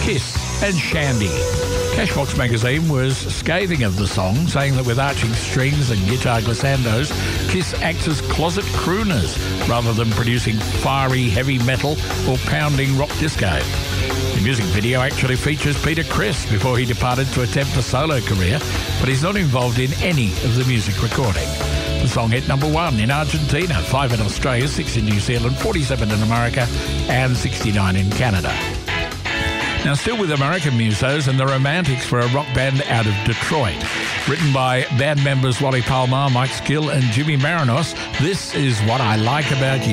Kiss and Shandy. Cashbox magazine was scathing of the song, saying that with arching strings and guitar glissandos, Kiss acts as closet crooners rather than producing fiery heavy metal or pounding rock disco. The music video actually features Peter Criss before he departed to attempt a solo career, but he's not involved in any of the music recording. The song hit number 1 in Argentina, 5 in Australia, 6 in New Zealand, 47 in America, and 69 in Canada. Now, still with American musos and the Romantics for a rock band out of Detroit. Written by band members Wally Palmer, Mike Skill and Jimmy Marinos, this is What I Like About You.